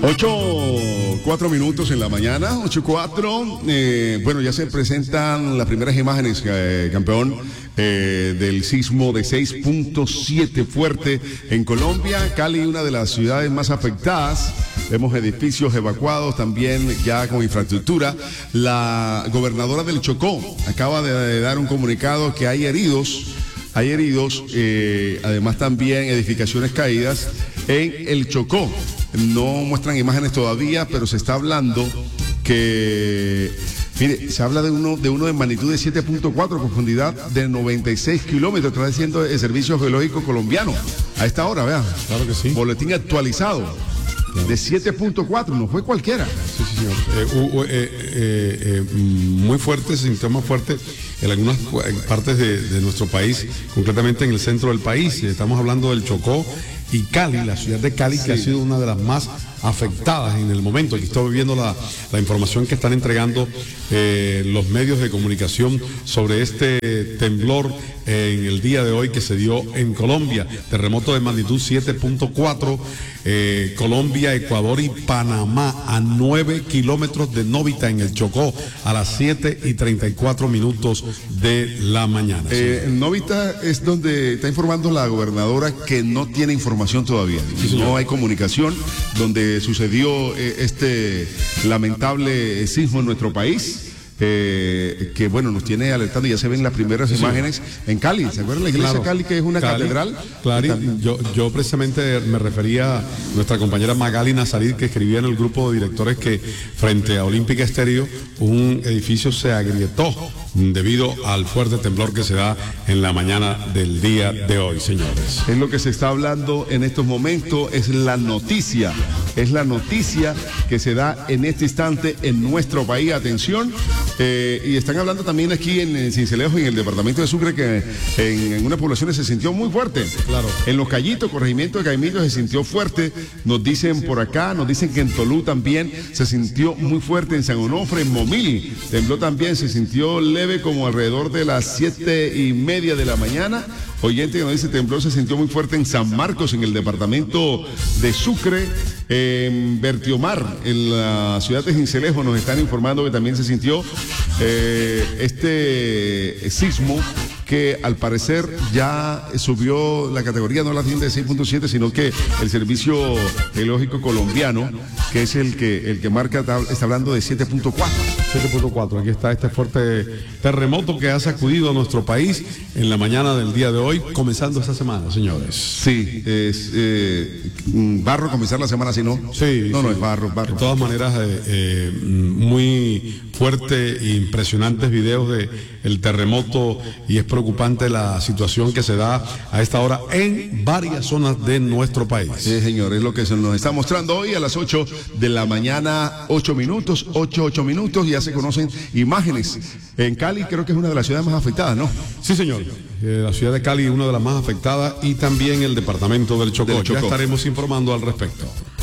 8:04 en la mañana, 8:04. Bueno, ya se presentan las primeras imágenes, campeón, del sismo de 6.7 fuerte en Colombia. Cali, una de las ciudades más afectadas. Vemos edificios evacuados también ya con infraestructura. La gobernadora del Chocó acaba de dar un comunicado que hay heridos. Además también edificaciones caídas en el Chocó. No muestran imágenes todavía, pero se está hablando que, mire, se habla de uno de magnitud de 7.4, profundidad de 96 kilómetros, está diciendo el Servicio Geológico Colombiano. A esta hora, vean. Claro que sí. Boletín actualizado. De 7.4, no fue cualquiera. Sí, señor. Muy fuerte, se sintió más fuerte en algunas partes de nuestro país, concretamente en el centro del país. Estamos hablando del Chocó y Cali, la ciudad de Cali, que ha sido una de las más afectadas en el momento. Aquí estoy viendo la información que están entregando los medios de comunicación sobre este temblor en el día de hoy que se dio en Colombia. Terremoto de magnitud 7.4, Colombia, Ecuador y Panamá, a 9 kilómetros de Novita en el Chocó, a las 7:34 de la mañana. Novita es donde está informando la gobernadora que no tiene información todavía. Sí, no hay comunicación, donde sucedió este lamentable sismo en nuestro país. Que bueno, nos tiene alertando. Ya se ven las primeras imágenes en Cali. ¿Se acuerdan la iglesia de Cali, que es una catedral? Claro, yo precisamente me refería a nuestra compañera Magali Nazarit, que escribía en el grupo de directores que frente a Olímpica Estéreo un edificio se agrietó debido al fuerte temblor que se da en la mañana del día de hoy, señores. Es lo que se está hablando en estos momentos, es la noticia que se da en este instante en nuestro país. Atención, y están hablando también aquí en Sincelejo, en el departamento de Sucre, que en algunas poblaciones se sintió muy fuerte. Claro. En Los Cayitos, corregimiento de Caimillo, se sintió fuerte. Nos dicen por acá, nos dicen que en Tolú también se sintió muy fuerte. En San Onofre, en Momil, tembló también, se sintió leve como alrededor de las 7:30 de la mañana. Oyente que nos dice temblor se sintió muy fuerte en San Marcos, en el departamento de Sucre. En Bertiomar, en la ciudad de Sincelejo, nos están informando que también se sintió este sismo, que al parecer ya subió la categoría, no la tiene de 6.7, sino que el Servicio Geológico Colombiano, que es el que marca, está hablando de 7.4. 7.4, aquí está este fuerte terremoto que ha sacudido a nuestro país en la mañana del día de hoy, comenzando esta semana, señores. Sí, es barro comenzar la semana, si no. Sí, no, sí. No es barro. De todas maneras, muy fuerte e impresionantes videos de el terremoto, y es preocupante la situación que se da a esta hora en varias zonas de nuestro país. Sí, señor, es lo que se nos está mostrando hoy a las 8 de la mañana, 8 minutos, ya se conocen imágenes. En Cali creo que es una de las ciudades más afectadas, ¿no? Sí, señor. La ciudad de Cali, una de las más afectadas, y también el departamento del Chocó. Ya estaremos informando al respecto.